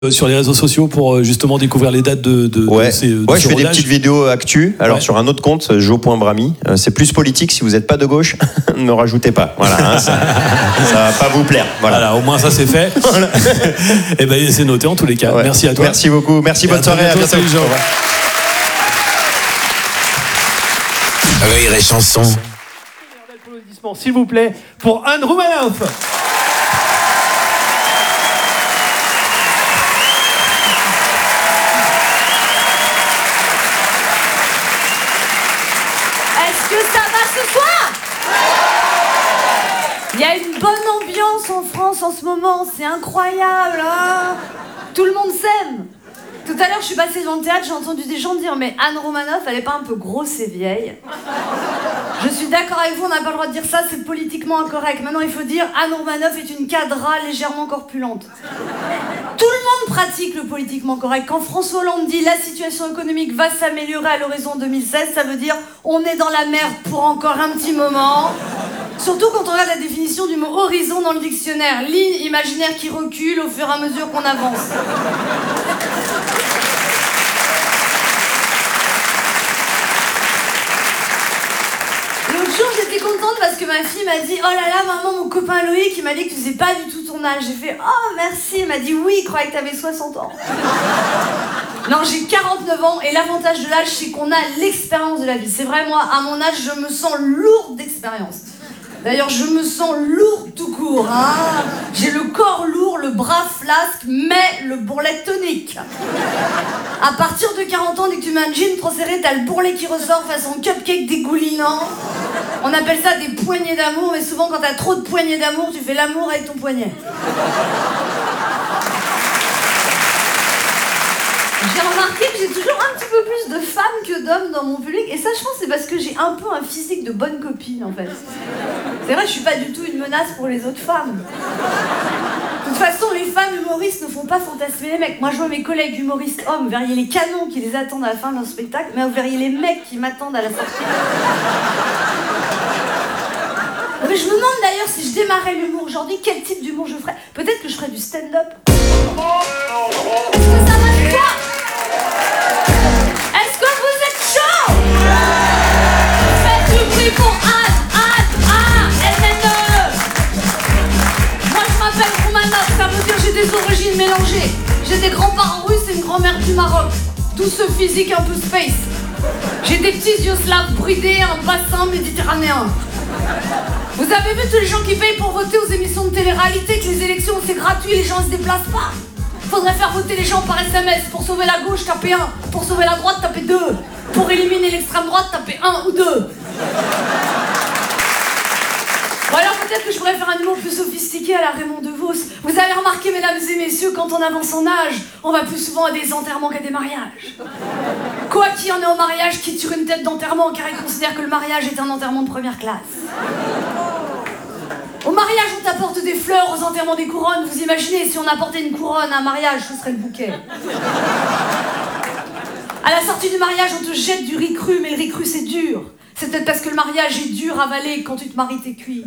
sur les réseaux sociaux pour justement découvrir les dates de ces je fais des petites vidéos actu. Alors sur un autre compte, jo.brami. C'est plus politique. Si vous n'êtes pas de gauche, ne rajoutez pas. Voilà, ça va pas vous plaire. Voilà, au moins ça c'est fait. Et ben c'est noté en tous les cas. Ouais. Merci à toi. Merci beaucoup. Merci, bonne soirée. À bientôt. Rire et chanson. Applaudissements, s'il vous plaît, pour Anne Roumanoff. Est-ce que ça va ce soir? Il y a une bonne ambiance en France en ce moment, c'est incroyable, hein? Tout le monde s'aime. Tout à l'heure, je suis passée devant le théâtre, j'ai entendu des gens dire « Mais Anne Roumanoff, elle est pas un peu grosse et vieille ?» Je suis d'accord avec vous, on n'a pas le droit de dire ça, c'est politiquement incorrect. Maintenant, il faut dire « Anne Roumanoff est une cadra légèrement corpulente. » Tout le monde pratique le politiquement correct. Quand François Hollande dit « La situation économique va s'améliorer à l'horizon 2016 », ça veut dire « On est dans la merde pour encore un petit moment ». Surtout quand on regarde la définition du mot horizon dans le dictionnaire. Ligne imaginaire qui recule au fur et à mesure qu'on avance. L'autre jour, j'étais contente parce que ma fille m'a dit « Oh là là, maman, mon copain Loïc, il m'a dit que tu faisais pas du tout ton âge. » J'ai fait « Oh, merci. » Elle m'a dit « Oui, il croyait que t'avais 60 ans. » Non, j'ai 49 ans et l'avantage de l'âge, c'est qu'on a l'expérience de la vie. C'est vrai, moi, à mon âge, je me sens lourde d'expérience. D'ailleurs, je me sens lourde tout court, hein. J'ai le corps lourd, le bras flasque, mais le bourrelet tonique. À partir de 40 ans, dès que tu mets un jean trop serré, t'as le bourrelet qui ressort façon cupcake dégoulinant. On appelle ça des poignées d'amour, mais souvent, quand t'as trop de poignées d'amour, tu fais l'amour avec ton poignet. J'ai remarqué que j'ai toujours un petit peu plus de femmes que d'hommes dans mon public, et ça, je pense, c'est parce que j'ai un peu un physique de bonne copine, en fait. C'est vrai, je suis pas du tout une menace pour les autres femmes. De toute façon, les femmes humoristes ne font pas fantasmer les mecs. Moi, je vois mes collègues humoristes hommes, vous verriez les canons qui les attendent à la fin de leur spectacle, mais vous verriez les mecs qui m'attendent à la sortie. Mais je me demande d'ailleurs, si je démarrais l'humour aujourd'hui, quel type d'humour je ferais. Peut-être que je ferais du stand-up. Est-ce que ça va se voir? Est-ce que vous êtes chaud? Faites du bruit pour Anne, NNE. Moi je m'appelle Roumanoff, ça veut dire j'ai des origines mélangées. J'ai des grands-parents russes et une grand-mère du Maroc. D'où ce physique un peu space. J'ai des petits yeux slaves bridés, un bassin méditerranéen. Vous avez vu tous les gens qui payent pour voter aux émissions de télé-réalité, que les élections c'est gratuit, les gens ne se déplacent pas? Faudrait faire voter les gens par SMS. Pour sauver la gauche, tapez 1. Pour sauver la droite, tapez 2. Pour éliminer l'extrême droite, tapez 1 ou 2. Ou alors peut-être que je pourrais faire un humour plus sophistiqué à la Raymond DeVos. Vous avez remarqué, mesdames et messieurs, quand on avance en âge, on va plus souvent à des enterrements qu'à des mariages. Quoi qu'il y en ait au mariage qui tire une tête d'enterrement car il considère que le mariage est un enterrement de première classe. Au mariage, on t'apporte des fleurs, aux enterrements des couronnes. Vous imaginez, si on apportait une couronne à un mariage, ce serait le bouquet. À la sortie du mariage, on te jette du riz cru, mais le riz cru, c'est dur. C'est peut-être parce que le mariage est dur à avaler, quand tu te maries, t'es cuit.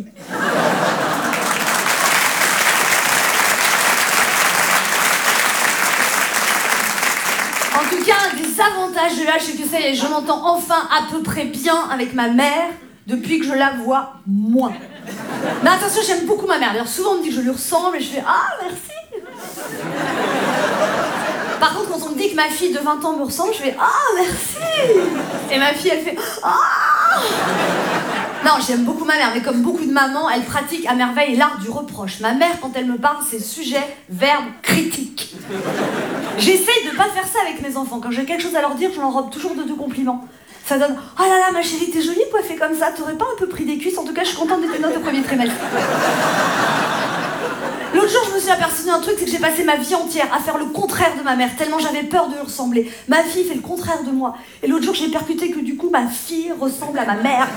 En tout cas, un des avantages de l'âge, c'est que ça y est, je m'entends enfin à peu près bien avec ma mère depuis que je la vois moins. Mais attention, j'aime beaucoup ma mère. D'ailleurs, souvent on me dit que je lui ressemble et je fais « Ah, merci !» Par contre, quand on me dit que ma fille de 20 ans me ressemble, je fais « Ah, merci !» Et ma fille, elle fait « Ah !» Non, j'aime beaucoup ma mère, mais comme beaucoup de mamans, elle pratique à merveille l'art du reproche. Ma mère, quand elle me parle, c'est sujet, verbe, critique. J'essaye de pas faire ça avec mes enfants. Quand j'ai quelque chose à leur dire, je l'enrobe toujours de 2 compliments. Ça donne « Oh là là, ma chérie, t'es jolie coiffée comme ça, t'aurais pas un peu pris des cuisses? En tout cas, je suis contente de tes notes au premier trimestre. » L'autre jour, je me suis aperçue d'un truc, c'est que j'ai passé ma vie entière à faire le contraire de ma mère, tellement j'avais peur de lui ressembler. Ma fille fait le contraire de moi. Et l'autre jour, j'ai percuté que du coup, ma fille ressemble à ma mère.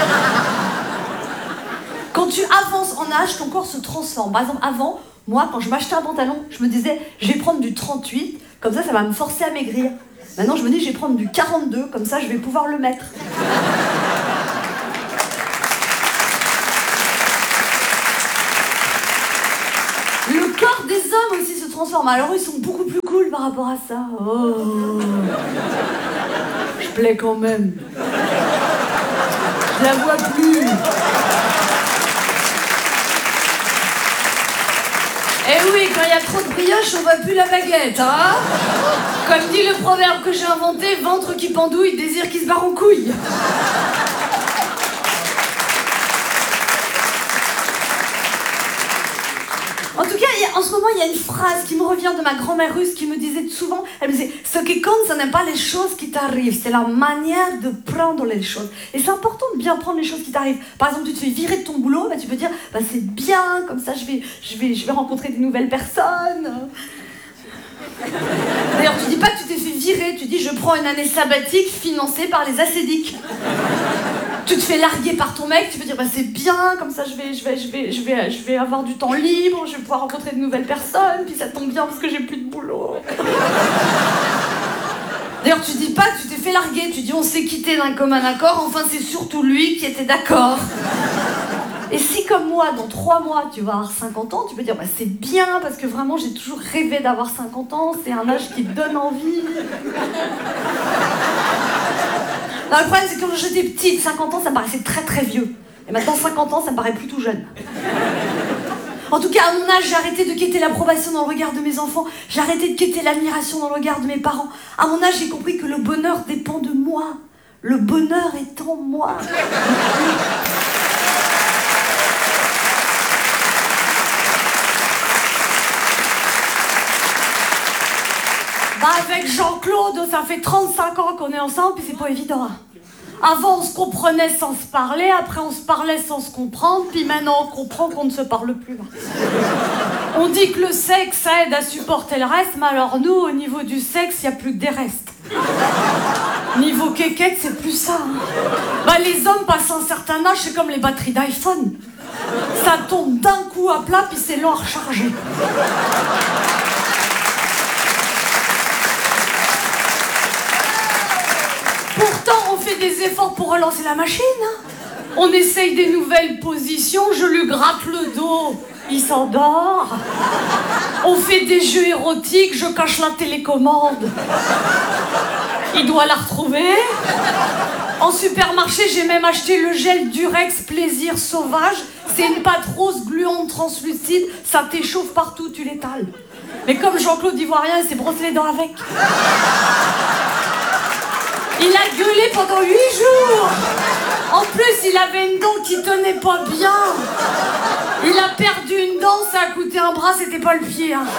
Quand tu avances en âge, ton corps se transforme. Par exemple, avant, moi, quand je m'achetais un pantalon, je me disais « Je vais prendre du 38, comme ça va me forcer à maigrir. » Maintenant, je me dis, je vais prendre du 42, comme ça, je vais pouvoir le mettre. Le corps des hommes aussi se transforme. transforme. Alors ils sont beaucoup plus cool par rapport à ça. Oh. Je plais quand même. Je la vois plus. Eh oui, quand il y a trop de brioche, on voit plus la baguette, hein. Comme dit le proverbe que j'ai inventé, ventre qui pendouille, désir qui se barre en couille. En tout cas, en ce moment, il y a une phrase qui me revient de ma grand-mère russe qui me disait souvent, elle me disait, ce qui compte, ce n'est pas les choses qui t'arrivent, c'est la manière de prendre les choses. Et c'est important de bien prendre les choses qui t'arrivent. Par exemple, tu te fais virer de ton boulot, bah, tu peux dire, bah, c'est bien, comme ça je vais rencontrer des nouvelles personnes. D'ailleurs, tu dis pas que tu t'es fait virer, tu dis, je prends une année sabbatique financée par les ascédiques. Tu te fais larguer par ton mec, tu peux dire bah c'est bien, comme ça je vais avoir du temps libre, je vais pouvoir rencontrer de nouvelles personnes, puis ça tombe bien parce que j'ai plus de boulot. D'ailleurs tu dis pas que tu t'es fait larguer, tu dis on s'est quitté d'un commun accord, enfin c'est surtout lui qui était d'accord. Et si comme moi, dans 3 mois, tu vas avoir 50 ans, tu peux dire bah c'est bien parce que vraiment j'ai toujours rêvé d'avoir 50 ans, c'est un âge qui te donne envie. Non, le problème, c'est que quand j'étais petite, 50 ans, ça me paraissait très très vieux. Et maintenant, 50 ans, ça me paraît plutôt jeune. En tout cas, à mon âge, j'ai arrêté de quêter l'approbation dans le regard de mes enfants. J'ai arrêté de quêter l'admiration dans le regard de mes parents. À mon âge, j'ai compris que le bonheur dépend de moi. Le bonheur est en moi. Bah avec Jean-Claude, ça fait 35 ans qu'on est ensemble, puis c'est pas évident. Avant, on se comprenait sans se parler, après on se parlait sans se comprendre, puis maintenant on comprend qu'on ne se parle plus. On dit que le sexe, ça aide à supporter le reste, mais alors nous, au niveau du sexe, il n'y a plus que des restes. Niveau quéquette, c'est plus ça. Bah les hommes passent un certain âge, c'est comme les batteries d'iPhone. Ça tombe d'un coup à plat, puis c'est long à recharger. Pourtant, on fait des efforts pour relancer la machine. On essaye des nouvelles positions, je lui gratte le dos, il s'endort. On fait des jeux érotiques, je cache la télécommande. Il doit la retrouver. En supermarché, j'ai même acheté le gel Durex Plaisir Sauvage. C'est une pâte rose gluante translucide, ça t'échauffe partout, tu l'étales. Mais comme Jean-Claude Ivoirien, il s'est brossé les dents avec. Il a gueulé pendant 8 jours. En plus, il avait une dent qui tenait pas bien. Il a perdu une dent, ça a coûté un bras, c'était pas le pied. Hein.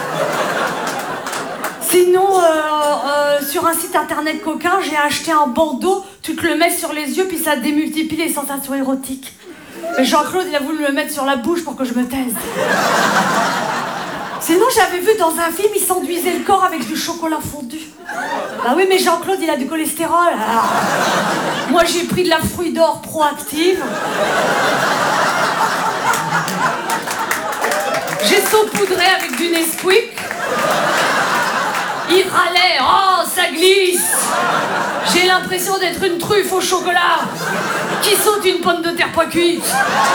Sinon, sur un site internet coquin, j'ai acheté un bandeau, tu te le mets sur les yeux, puis ça démultiplie les sensations érotiques. Mais Jean-Claude, il a voulu me le mettre sur la bouche pour que je me taise. Sinon, j'avais vu dans un film, il s'enduisait le corps avec du chocolat fondu. Bah oui, mais Jean-Claude, il a du cholestérol. Alors... Moi, j'ai pris de la fruit d'or proactive. J'ai saupoudré avec du Nesquik. Il râlait. Oh, ça glisse. J'ai l'impression d'être une truffe au chocolat qui saute une pomme de terre pas cuite.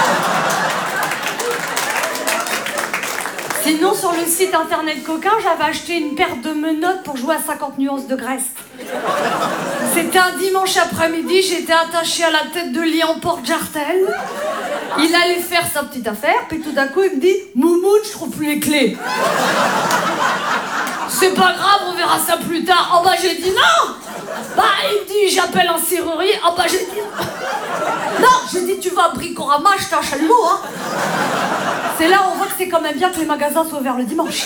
Sinon, sur le site internet coquin, j'avais acheté une paire de menottes pour jouer à 50 nuances de Grèce. C'était un dimanche après-midi, j'étais attachée à la tête de lit en porte-jartel. Il allait faire sa petite affaire, puis tout d'un coup, il me dit « Moumoune, je trouve plus les clés. » C'est pas grave, on verra ça plus tard. Oh bah j'ai dit non. Bah il me dit j'appelle un serrurier. Oh bah j'ai dit non, j'ai dit tu vas à Bricorama, je t'achète le mot hein. C'est là où on voit que c'est quand même bien que les magasins soient ouverts le dimanche.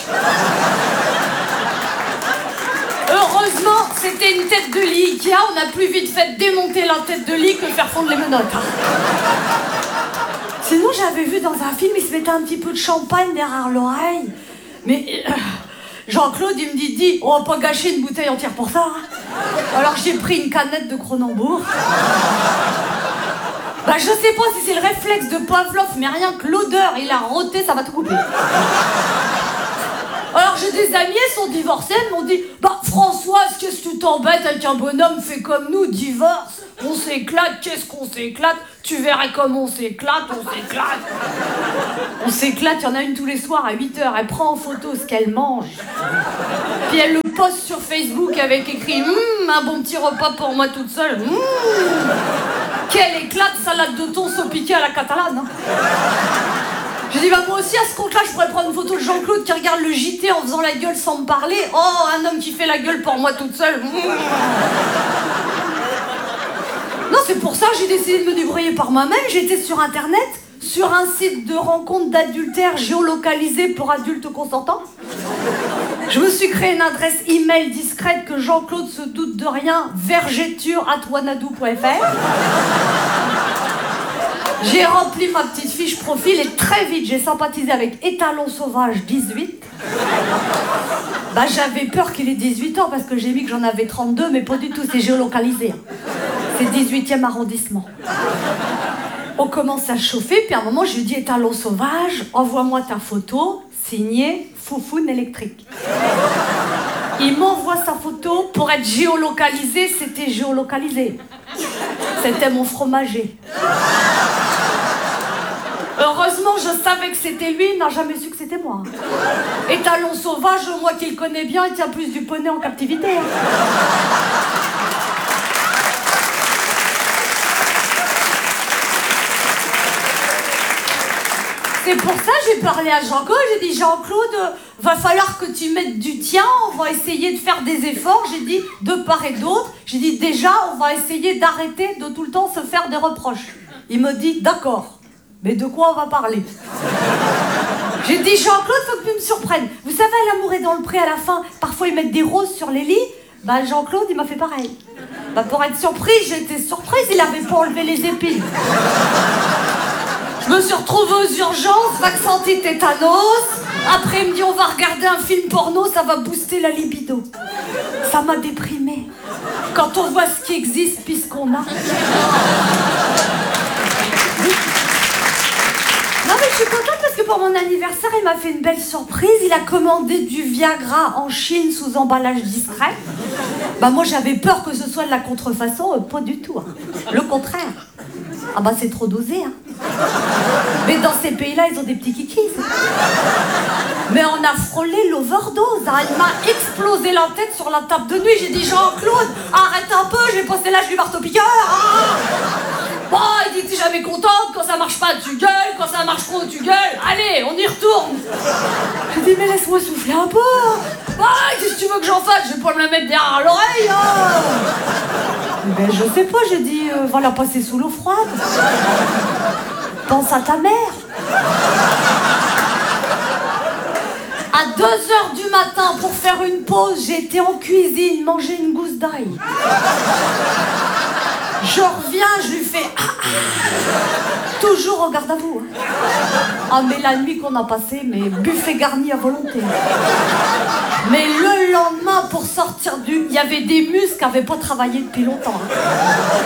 Heureusement, c'était une tête de lit Ikea, on a plus vite fait démonter la tête de lit que faire fondre les menottes. Sinon j'avais vu dans un film, il se mettait un petit peu de champagne derrière l'oreille. Mais Jean-Claude, il me dit, on va pas gâcher une bouteille entière pour ça. Hein. Alors j'ai pris une canette de Kronenbourg. Bah je sais pas si c'est le réflexe de Pavlov, mais rien que l'odeur, il a roté, ça va tout couper. Alors j'ai des amis, elles sont divorcées, elles m'ont dit, bah Françoise, qu'est-ce que tu t'embêtes avec un bonhomme fait comme nous, divorce. On s'éclate, qu'est-ce qu'on s'éclate? Tu verrais comme on s'éclate, on s'éclate. On s'éclate, il y en a une tous les soirs à 8h. Elle prend en photo ce qu'elle mange. Puis elle le poste sur Facebook avec écrit un bon petit repas pour moi toute seule. Quelle éclate, salade de thon saupiquée à la catalane. Hein. J'ai dit, bah moi aussi, à ce compte-là, je pourrais prendre une photo de Jean-Claude qui regarde le JT en faisant la gueule sans me parler. Oh, un homme qui fait la gueule pour moi toute seule. Non, c'est pour ça que j'ai décidé de me débrouiller par moi-même. J'étais sur Internet, sur un site de rencontre d'adultère géolocalisé pour adultes consentants. Je me suis créé une adresse email discrète que Jean-Claude se doute de rien, vergeture@wanadoo.fr. J'ai rempli ma petite fiche profil et très vite j'ai sympathisé avec Étalon Sauvage 18. Bah j'avais peur qu'il ait 18 ans parce que j'ai mis que j'en avais 32, mais pas du tout, c'est géolocalisé. C'est 18e arrondissement. On commence à chauffer, puis à un moment je lui dis Étalon Sauvage, envoie-moi ta photo, signée Foufoune électrique. Il m'envoie sa photo, pour être géolocalisé, c'était géolocalisé. C'était mon fromager. Heureusement, je savais que c'était lui, il n'a jamais su que c'était moi. Étalon Sauvage, moi qui le connais bien, il tient plus du poney en captivité. Hein. C'est pour ça que j'ai parlé à Jean-Claude, j'ai dit Jean-Claude, va falloir que tu mettes du tien, on va essayer de faire des efforts, j'ai dit de part et d'autre, j'ai dit déjà on va essayer d'arrêter de tout le temps se faire des reproches. Il me dit d'accord, mais de quoi on va parler? J'ai dit Jean-Claude, faut que tu me surprennes. Vous savez, L'amour est dans le pré à la fin, parfois ils mettent des roses sur les lits, bah Jean-Claude il m'a fait pareil. Bah pour être surprise, j'étais surprise, il avait pas enlevé les épines. Je me suis retrouvée aux urgences, vaccin tétanos. Après, il me dit, on va regarder un film porno, ça va booster la libido. Ça m'a déprimée. Quand on voit ce qui existe, puis ce qu'on a. Non, mais je suis contente parce que pour mon anniversaire, il m'a fait une belle surprise. Il a commandé du Viagra en Chine sous emballage discret. Bah, moi, j'avais peur que ce soit de la contrefaçon, pas du tout. Hein. Le contraire. Ah bah c'est trop dosé, hein. Mais dans ces pays-là, ils ont des petits kikis. Mais on a frôlé l'overdose, hein. Il m'a explosé la tête sur la table de nuit. J'ai dit Jean-Claude, arrête un peu, j'ai posté l'âge du marteau-piqueur. Hein. Bon, il dit t'es jamais contente, quand ça marche pas tu gueules, quand ça marche trop tu gueules. Allez, on y retourne. J'ai dit mais laisse-moi souffler un peu. Bah, qu'est-ce que tu veux que j'en fasse? Je vais pas me la mettre derrière l'oreille. Hein. Ben je sais pas, j'ai dit va la passer sous l'eau froide. Pense à ta mère. À 2h du matin, pour faire une pause, j'ai été en cuisine manger une gousse d'ail. Je reviens, je lui fais toujours au garde à vous. Hein. Ah mais la nuit qu'on a passée, mais buffet garni à volonté. Mais le lendemain, pour sortir il y avait des muscles qui n'avaient pas travaillé depuis longtemps. Hein.